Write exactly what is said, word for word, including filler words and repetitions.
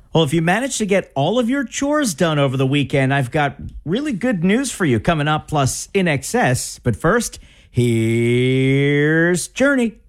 Well, if you managed to get all of your chores done over the weekend, I've got really good news for you coming up, plus in excess. But first, here's Journey.